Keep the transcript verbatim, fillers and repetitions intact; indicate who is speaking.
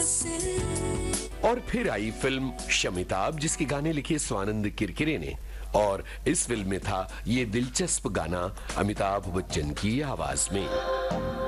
Speaker 1: और फिर आई फिल्म शमिताभ, जिसके गाने लिखे स्वानंद किरकिरे ने, और इस फिल्म में था ये दिलचस्प गाना अमिताभ बच्चन की आवाज में।